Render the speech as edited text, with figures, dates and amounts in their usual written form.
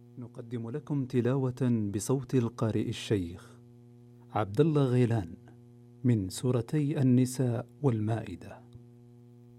نقدم لكم تلاوة بصوت القارئ الشيخ عبد الله غيلان من سورتي النساء والمائدة.